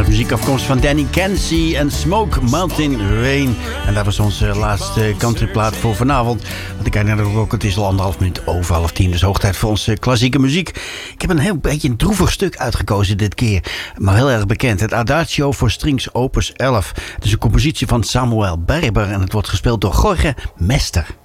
Muziek afkomstig van Danny Kenzie en Smoke Mountain Rain. En dat was onze laatste countryplaat voor vanavond. Want ik herinner ook, het is al 1,5 minuut over 9:30. Dus hoog tijd voor onze klassieke muziek. Ik heb een heel beetje een droevig stuk uitgekozen dit keer. Maar heel erg bekend. Het Adagio voor Strings opus 11. Het is een compositie van Samuel Barber. En het wordt gespeeld door Jorge Mester.